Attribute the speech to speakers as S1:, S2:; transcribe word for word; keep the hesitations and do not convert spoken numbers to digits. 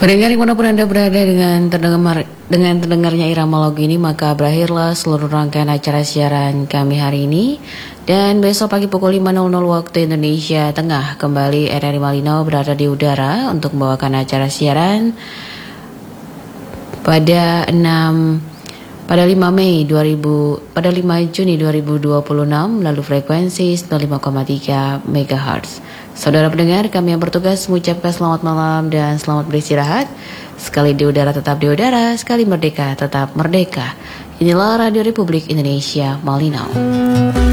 S1: Pendengar dimanapun Anda berada, dengan terdengar dengan terdengarnya irama lagu ini, maka berakhirlah seluruh rangkaian acara siaran kami hari ini. Dan besok pagi pukul lima waktu Indonesia Tengah, kembali R R I Malino berada di udara untuk membawakan acara siaran pada enam pada lima Mei dua ribu pada lima Juni dua ribu dua puluh enam melalui frekuensi sembilan puluh lima koma tiga megahertz. Saudara pendengar, kami yang bertugas mengucapkan selamat malam dan selamat beristirahat. Sekali di udara tetap di udara, sekali merdeka tetap merdeka. Inilah Radio Republik Indonesia Malino.